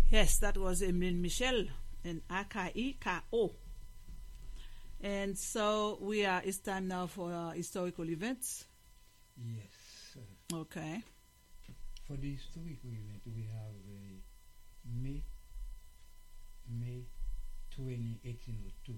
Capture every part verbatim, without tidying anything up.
Yes, that was Emile Michel and A K I K O. And so we are. It's time now for uh, historical events. Yes. Okay. For the historical event, we have uh, May May twentieth, eighteen oh two.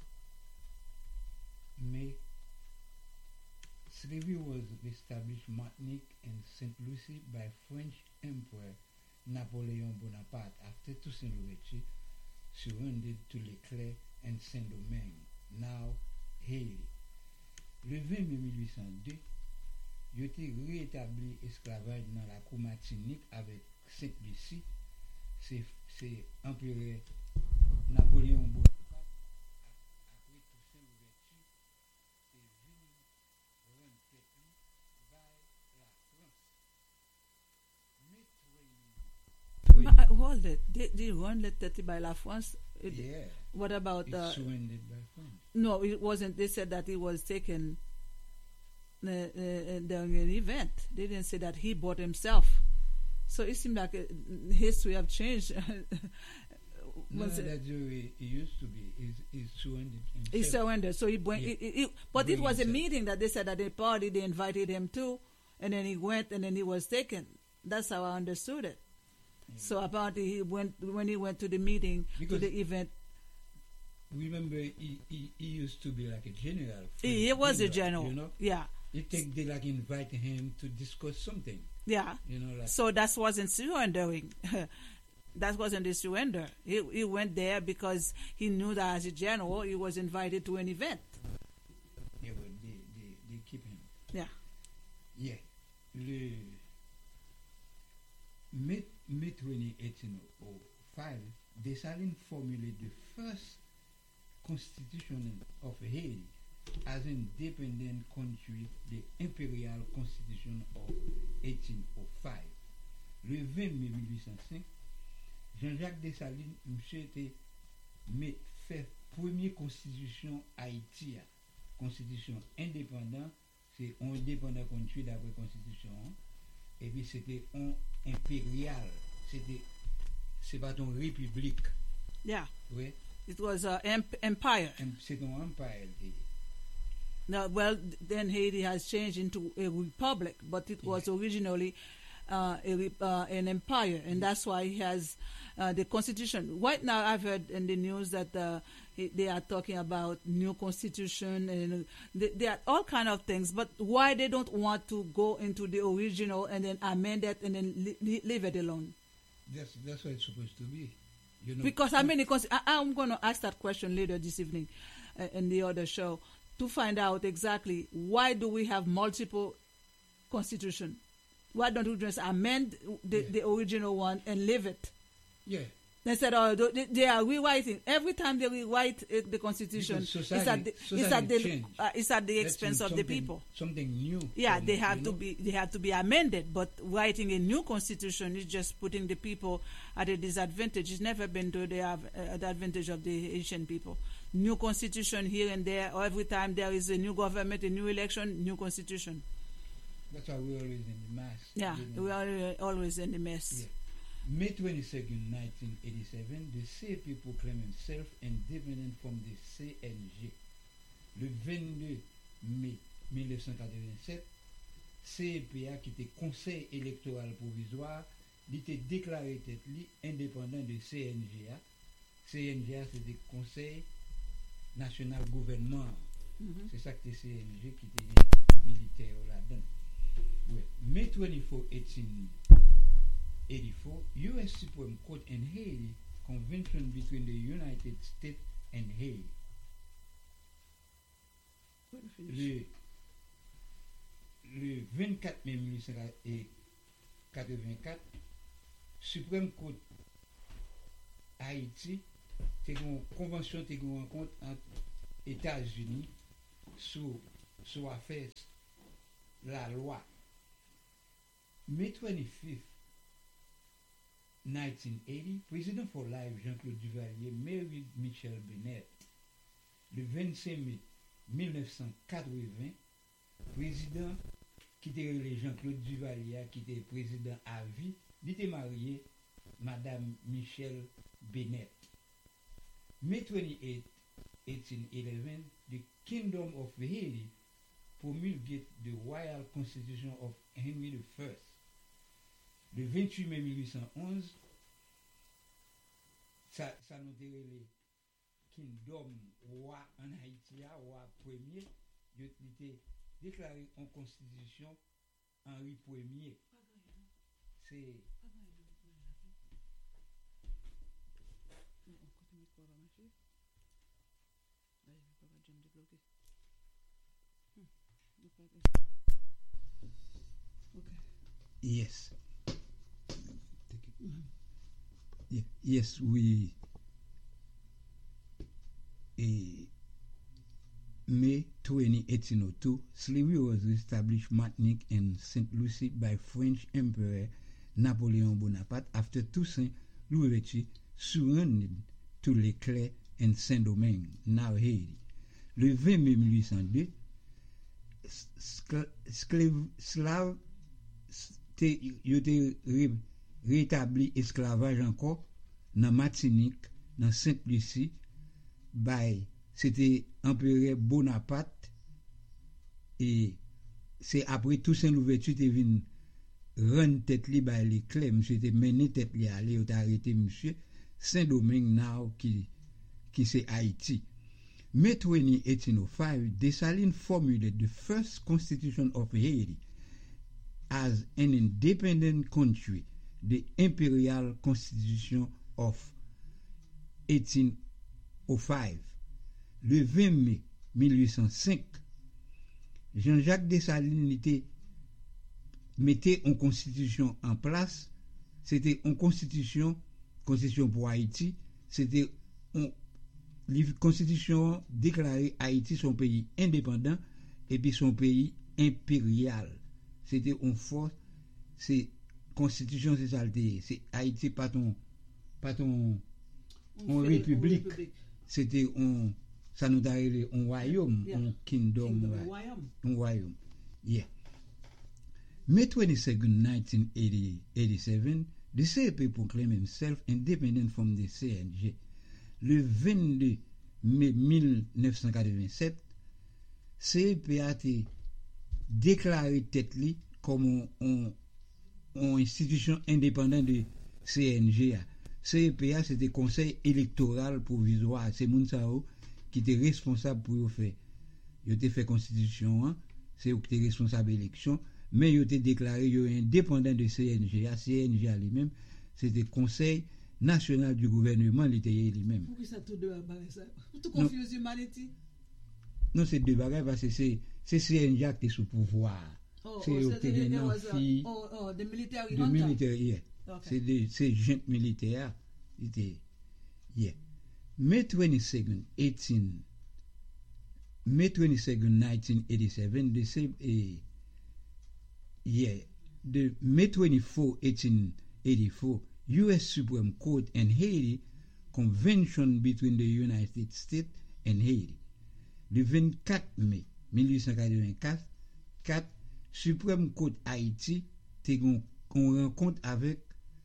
May slavery was established Martinique and Saint Lucie by French Emperor Napoleon Bonaparte after Toussaint Louverture surrendered to Leclerc and Saint-Domingue, now Haiti. Le vingt mai mille huit cent deux, il a été rétabli esclavage dans la cour Martinique avec Saint Lucie. C'est c'est empereur Napoléon Bonaparte après Toussaint Louverture c'est venu rendre tête by la France. Mais Ma- Hold it. They, they run let thirty by La France. It- yeah, What about it's uh, surrendered by France. no? It wasn't. They said that it was taken uh, uh, during an event. They didn't say that he bought himself. So it seemed like uh, history have changed. No, Was it- that's the way it used to be. Is is surrendered himself. He surrendered. So he went. Yeah. It, it, it- but Bring it was a himself. meeting that they said at a party they invited him to, and then he went, and then he was taken. That's how I understood it. So apparently he went when he went to the meeting Because- to the event. Remember, he, he, he used to be like a general. He, he was a general. You know, Yeah, you think they like invite him to discuss something. yeah. You know, like So that wasn't surrendering. That wasn't the surrender. He he went there because he knew that as a general he was invited to an event. yeah, but they, they, they keep him. Yeah. Yeah. Le May May twentieth, eighteen oh five, Dessalines formulated the first constitution of Haiti as an independent country, the Imperial Constitution of eighteen oh five. Le vingt mai mille huit cent cinq, Jean-Jacques Dessalines, monsieur était mais fait première constitution Haïti, constitution indépendante, c'est un indépendant country d'après constitution, et puis c'était un impérial, c'était c'est pas ton république, Yeah. oui, It was an emp- empire. Em- c'est ton empire. eh. Now, well, then Haiti has changed into a republic, but it was originally uh, a, re- uh, an empire, and that's why it has uh, the constitution. Right now, I've heard in the news that uh, it- they are talking about new constitution, and they, they are all kind of things. But why they don't want to go into the original and then amend it and then li- li- leave it alone? That's that's what it's supposed to be, you know. Because I mean, because I, I'm going to ask that question later this evening uh, in the other show to find out exactly why do we have multiple constitution? Why don't we just amend the, Yeah. the original one and leave it? yeah, Instead of they, they are rewriting every time they rewrite it, the constitution. Because It's society- at the, it's society at the change. uh, it's at the Let's expense do of the something- people. Something new. Yeah, come they up, have you to know? be they have to be amended. But writing a new constitution is just putting the people at a disadvantage. It's never been to the av- uh, the advantage of the Haitian people. New constitution here and there. Or every time there is a new government, a new election, new constitution. That's why we're always in the mass. Yeah, you know. we are uh, always in the mess. Yeah. May twenty-second, nineteen eighty-seven, the C A P proclaimed himself independent from the C N G. Le vingt-deux mai mille neuf cent quatre-vingt-sept, C A P a quitté Conseil électoral provisoire, il était déclaré tête li indépendant de C N G A. C N G A, c'était Conseil national gouvernement. Mhm. C'est ça que c'est C N G qui était militaire là-dedans. Ouais. May twenty-fourth, eighteen eighty-four, U S Supreme Court in Haiti, convention between the United States and Haiti. Le, le vingt-quatre mai mille huit cent quatre-vingt-quatre, Supreme Court Haïti, c'est une convention, c'est une rencontre entre États-Unis sur, sur affaire la loi. May twenty-fifth, nineteen eighty, President for Life Jean-Claude Duvalier married Michel Bennett. Le vingt-cinq mai mille neuf cent quatre-vingts, président qui était relé Jean-Claude Duvalier, qui était président à vie, il était marié Madame Michelle Bennett. May twenty-eighth, eighteen eleven, the Kingdom of Haiti promulgate the Royal Constitution of Henry the First. Le vingt-huit mai mille huit cent onze, ça, ça nous dirait le Kingdom roi en Haïti, roi premier, il était déclaré en constitution Henri Premier. C'est yes. Yeah, yes, we. A May twentieth, eighteen oh two, slavery was established Martinique and Saint Lucie by French Emperor Napoleon Bonaparte after Toussaint Louverture surrendered to Leclerc and Saint-Domingue, now Haiti. Le vingt mai mille huit cent deux, Slaves étaient rétabli esclavage encore dans Martinique, dans Sainte-Lucie, by c'était empereur Bonaparte, et c'est après Toussaint Louverture qui est venu rendre tête li by Leclerc, monsieur était mené tête li aller, il a arrêté monsieur Saint-Domingue now qui qui c'est Haïti. May twentieth, eighteen oh five, Dessalines formulated the first constitution of Haiti as an independent country, the Imperial Constitution of eighteen oh five. Le vingt mai mille huit cent cinq, Jean-Jacques Dessalines était mettait une constitution en place. C'était une constitution, constitution pour Haïti. C'était une constitution déclarée Haïti son pays indépendant et puis son pays impérial. C'était une force, c'est constitution, c'est ça, c'est Haïti pas ton pas ton en république. C'était un ça nous a révélé un royaume, yeah. Un kingdom, kingdom right. royaume. Un royaume. Yeah. May twenty-second, nineteen eighty-seven, the C E P proclaimed himself independent from the C N G. Le vingt-deux mai mille neuf cent quatre-vingt-sept, C E P a été déclaré tête li comme une institution indépendante de C N G. C E P A, c'était conseil électoral provisoire. C'est Mounsao qui était responsable pour faire. Il était fait constitution, hein? C'est eux qui étaient responsables de l'élection, mais il était déclaré indépendant de C N G. C N G lui-même, c'était conseil national du gouvernement, il était lui-même. Pourquoi ça tout deux bagages ça? Tout confuse l'humanité? Non, c'est deux bagages parce que c'est c'est C N G qui est sous pouvoir. Oh, c'est oh, des filles. Oh, oh, des militaires. Des militaires, yeah. Okay. C'est des c'est gens militaires. Était yeah. May twenty-second, eighteen May twenty-second, nineteen eighty-seven, the same uh, yeah, the May twenty-fourth, eighteen eighty-four, U S Supreme Court and Haiti Convention between the United States and Haiti. Le vingt-quatre mai mille huit cent quatre-vingt-quatre, Supreme Court Haïti te gon rencontre avec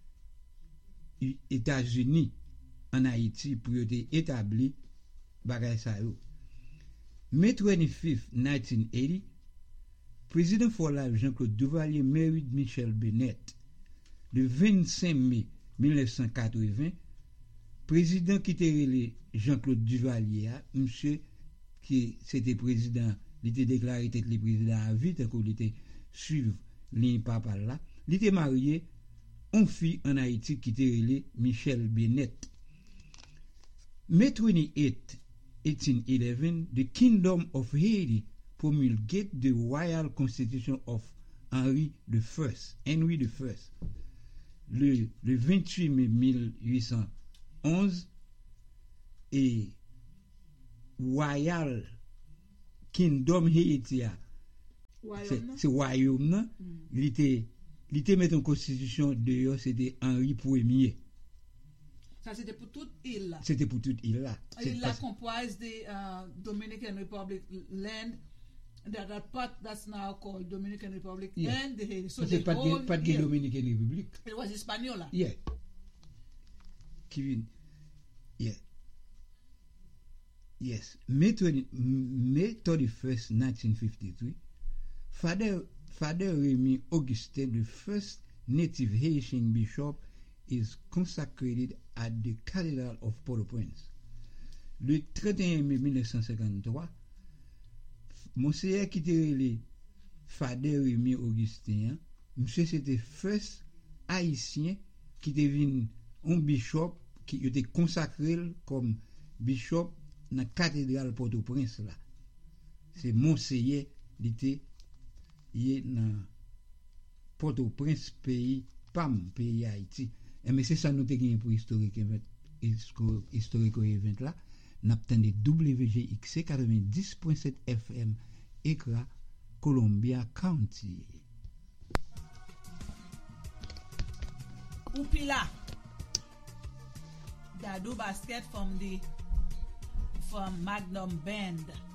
États-Unis en Haïti pour établir bagay sa yo. May twenty-fifth, nineteen eighty, Président for Life Jean-Claude Duvalier married Michelle Bennett. Le vingt-cinq mai mille neuf cent quatre-vingts, président qui était Jean-Claude Duvalier, monsieur qui c'était président, il était déclaré être le président à vie, tant qu'il était suivre ligne papa là, il était marié une fille en Haïti qui était Michelle Bennett. May twenty-eighth, eighteen eleven, the Kingdom of Haiti promulgate the Royal Constitution of Henry the First, Henry the First. Le, le vingt-huit mai mille huit cent onze, et Royal Kingdom Haiti, c'est royaume, il était il était mis en constitution de c'était Henri Premier. Ça c'était pour toute île là. C'était pour toute île là. Île là comprise the uh, Dominican Republic land that that part that's now called Dominican Republic, yeah. And the Haiti. So c'est pas de, pas de Dominican Republic. It was Hispaniola. Yeah. qui vient. Yeah. Yes. May twenty, May thirty-first, nineteen fifty-three, Father, Father Remy Augustin, the first native Haitian bishop, is consecrated at the Cathedral of Port-au-Prince. Le trente et un mai mille neuf cent cinquante-trois, Monseigneur qui était le Father Remy Augustin, monsieur c'était first haïtien qui était venu un bishop qui était consacré comme bishop dans la cathédrale Port-au-Prince là. C'est Monseigneur il était dans Port-au-Prince pays Pam pays Haïti. Et mais c'est ça nous te gagné pour historique event historique event là. N'a attendu W G X C quatre-vingt-dix point sept F M Écra Columbia County. Upila. They do basket from the from Magnum Band.